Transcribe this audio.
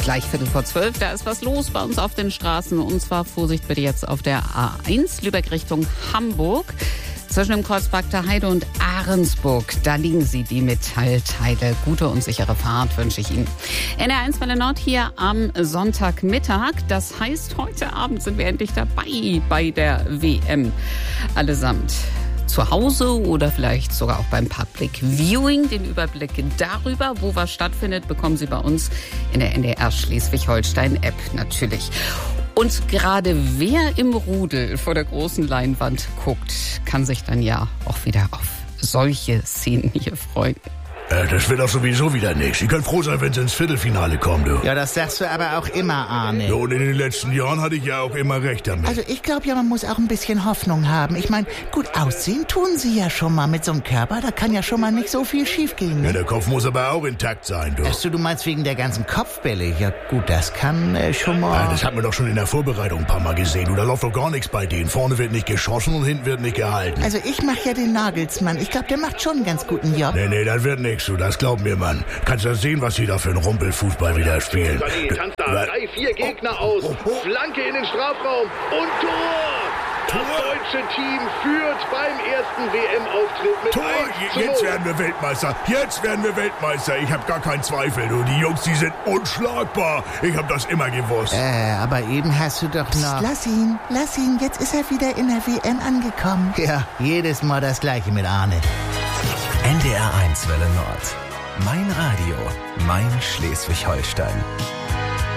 gleich 11:45. Da ist was los bei uns auf den Straßen. Und zwar Vorsicht bitte jetzt auf der A1 Lübeck Richtung Hamburg. Zwischen dem Kreuzberg der Heide und Ahrensburg, da liegen sie, die Metallteile. Gute und sichere Fahrt wünsche ich Ihnen. NDR1 Welle Nord hier am Sonntagmittag. Das heißt, heute Abend sind wir endlich dabei bei der WM. Allesamt zu Hause oder vielleicht sogar auch beim Public Viewing. Den Überblick darüber, wo was stattfindet, bekommen Sie bei uns in der NDR Schleswig-Holstein-App natürlich. Und gerade wer im Rudel vor der großen Leinwand guckt, kann sich dann ja auch wieder auf solche Szenen hier freuen. Das wird doch sowieso wieder nichts. Sie können froh sein, wenn Sie ins Viertelfinale kommen, du. Ja, das sagst du aber auch immer, Arne. Ja, und in den letzten Jahren hatte ich ja auch immer recht damit. Also ich glaube ja, man muss auch ein bisschen Hoffnung haben. Ich meine, gut aussehen tun sie ja schon mal mit so einem Körper. Da kann ja schon mal nicht so viel schiefgehen. Ne? Ja, der Kopf muss aber auch intakt sein, du. Achso, du meinst wegen der ganzen Kopfbälle? Ja gut, das kann schon mal... Ja, das hat man doch schon in der Vorbereitung ein paar Mal gesehen. Du, da läuft doch gar nichts bei denen. Vorne wird nicht geschossen und hinten wird nicht gehalten. Also ich mache ja den Nagelsmann. Ich glaube, der macht schon einen ganz guten Job. Nee, das wird nichts, du. Das glaub mir, Mann. Kannst du sehen, was sie da für einen Rumpelfußball wieder spielen. Sané tanzt da 3-4 Gegner aus. Flanke in den Strafraum und Tor! Das deutsche Team führt beim ersten WM-Auftritt mit Tor! 1:0. Jetzt werden wir Weltmeister. Jetzt werden wir Weltmeister. Ich habe gar keinen Zweifel, du. Die Jungs, die sind unschlagbar. Ich habe das immer gewusst. Aber eben hast du doch noch... Lass ihn. Jetzt ist er wieder in der WM angekommen. Ja, jedes Mal das Gleiche mit Arne. NDR1 Welle Nord. Mein Radio, mein Schleswig-Holstein.